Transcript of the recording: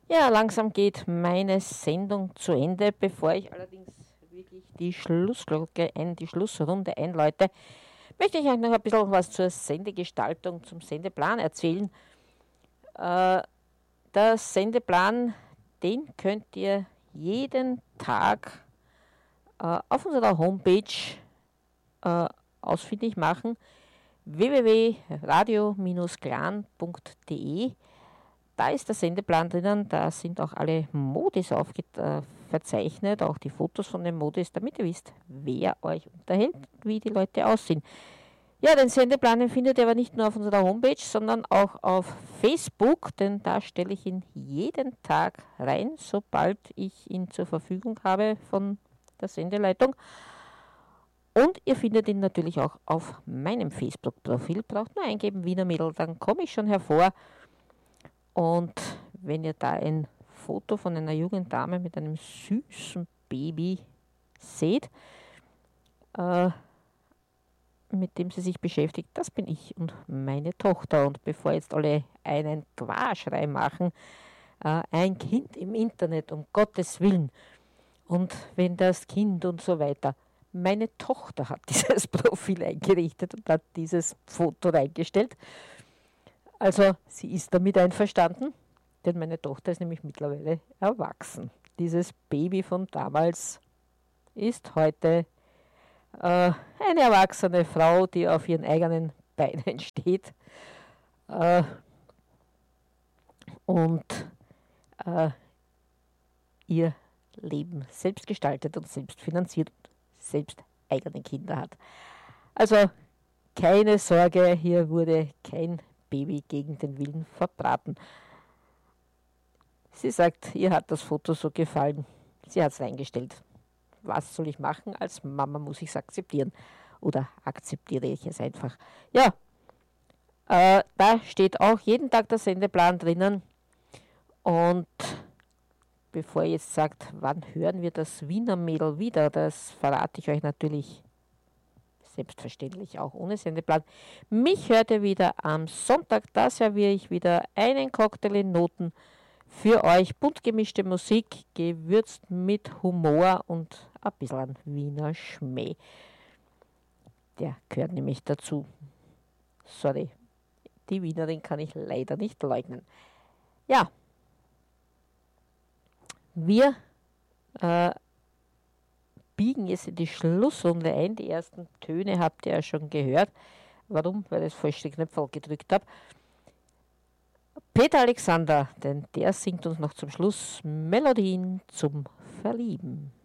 Ja, langsam geht meine Sendung zu Ende. Bevor ich allerdings wirklich die Schlussglocke die Schlussrunde einläute, möchte ich euch noch ein bisschen was zur Sendegestaltung, zum Sendeplan erzählen. Äh, Der Sendeplan, den könnt ihr jeden Tag auf unserer Homepage äh, ausfindig machen, www.radio-clan.de. Da ist der Sendeplan drinnen, da sind auch alle Modis verzeichnet, auch die Fotos von den Modis, damit ihr wisst, wer euch unterhält, wie die Leute aussehen. Ja, den Sendeplan den findet ihr aber nicht nur auf unserer Homepage, sondern auch auf Facebook, denn da stelle ich ihn jeden Tag rein, sobald ich ihn zur Verfügung habe von der Sendeleitung. Und ihr findet ihn natürlich auch auf meinem Facebook-Profil. Braucht nur eingeben Wiener Mädel, dann komme ich schon hervor. Und wenn ihr da ein Foto von einer jungen Dame mit einem süßen Baby seht, mit dem sie sich beschäftigt, das bin ich und meine Tochter. Und bevor jetzt alle einen Quaschrei machen, ein Kind im Internet, um Gottes Willen. Und wenn das Kind und so weiter. Meine Tochter hat dieses Profil eingerichtet und hat dieses Foto reingestellt. Also sie ist damit einverstanden, denn meine Tochter ist nämlich mittlerweile erwachsen. Dieses Baby von damals ist heute eine erwachsene Frau, die auf ihren eigenen Beinen steht äh, und ihr Leben selbst gestaltet und selbst finanziert und selbst eigene Kinder hat. Also keine Sorge, hier wurde kein Baby gegen den Willen verbraten. Sie sagt, ihr hat das Foto so gefallen. Sie hat es reingestellt. Was soll ich machen? Als Mama muss ich es akzeptieren. Oder akzeptiere ich es einfach. Ja, da steht auch jeden Tag der Sendeplan drinnen. Und bevor ihr jetzt sagt, wann hören wir das Wiener Mädel wieder, das verrate ich euch natürlich selbstverständlich auch ohne Sendeplan. Mich hört ihr wieder am Sonntag, da serviere ich wieder einen Cocktail in Noten für euch. Bunt gemischte Musik, gewürzt mit Humor und ein bisschen Wiener Schmäh. Der gehört nämlich dazu. Sorry, die Wienerin kann ich leider nicht leugnen. Ja, wir biegen jetzt in die Schlussrunde ein. Die ersten Töne habt ihr ja schon gehört. Warum? Weil ich das falsche Knöpfel gedrückt habe. Peter Alexander, denn der singt uns noch zum Schluss Melodien zum Verlieben.